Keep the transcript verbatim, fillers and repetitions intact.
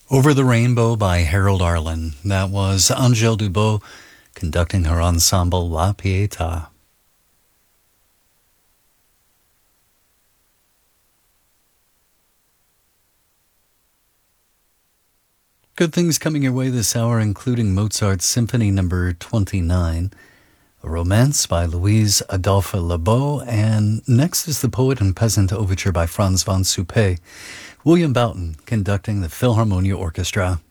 Over the Rainbow by Harold Arlen. That was Angèle Dubot conducting her ensemble La Pietà. Good things coming your way this hour, including Mozart's Symphony Number twenty-nine, a Romance by Louise Adolphe Lebeau, and next is the Poet and Peasant Overture by Franz von Suppé. William Boughton conducting the Philharmonia Orchestra.